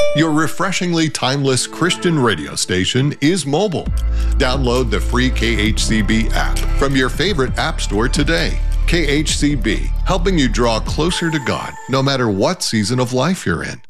Your refreshingly timeless Christian radio station is mobile. Download the free KHCB app from your favorite app store today. KHCB, helping you draw closer to God no matter what season of life you're in.